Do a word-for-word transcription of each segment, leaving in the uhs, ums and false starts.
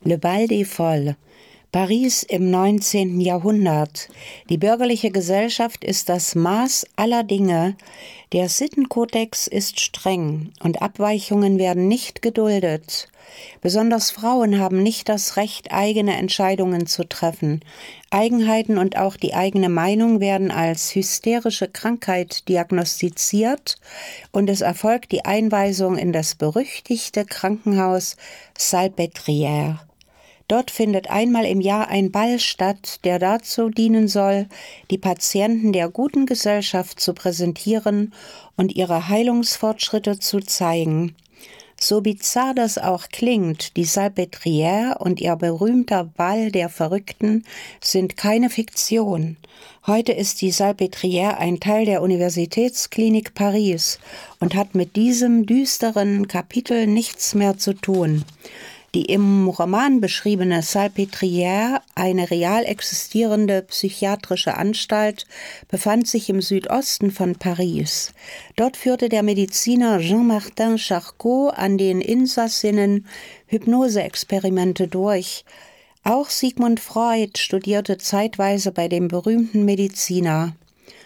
Le Bal des Folles. Paris im neunzehnten Jahrhundert. Die bürgerliche Gesellschaft ist das Maß aller Dinge. Der Sittenkodex ist streng und Abweichungen werden nicht geduldet. Besonders Frauen haben nicht das Recht, eigene Entscheidungen zu treffen. Eigenheiten und auch die eigene Meinung werden als hysterische Krankheit diagnostiziert und es erfolgt die Einweisung in das berüchtigte Krankenhaus Salpêtrière. Dort findet einmal im Jahr ein Ball statt, der dazu dienen soll, die Patienten der guten Gesellschaft zu präsentieren und ihre Heilungsfortschritte zu zeigen. So bizarr das auch klingt, die Salpêtrière und ihr berühmter Ball der Verrückten sind keine Fiktion. Heute ist die Salpêtrière ein Teil der Universitätsklinik Paris und hat mit diesem düsteren Kapitel nichts mehr zu tun. Die im Roman beschriebene Salpêtrière, eine real existierende psychiatrische Anstalt, befand sich im Südosten von Paris. Dort führte der Mediziner Jean-Martin Charcot an den Insassinnen Hypnoseexperimente durch. Auch Sigmund Freud studierte zeitweise bei dem berühmten Mediziner.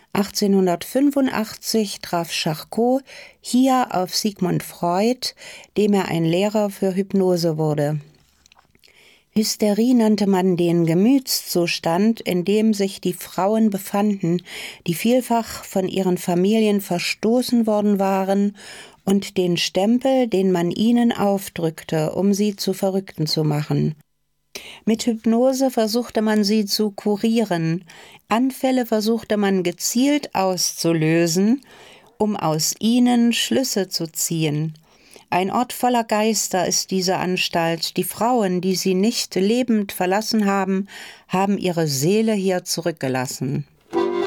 achtzehnhundertfünfundachtzig traf Charcot hier auf Sigmund Freud, dem er ein Lehrer für Hypnose wurde. Hysterie nannte man den Gemütszustand, in dem sich die Frauen befanden, die vielfach von ihren Familien verstoßen worden waren, und den Stempel, den man ihnen aufdrückte, um sie zu Verrückten zu machen. Mit Hypnose versuchte man sie zu kurieren. Anfälle versuchte man gezielt auszulösen, um aus ihnen Schlüsse zu ziehen. Ein Ort voller Geister ist diese Anstalt. Die Frauen, die sie nicht lebend verlassen haben, haben ihre Seele hier zurückgelassen.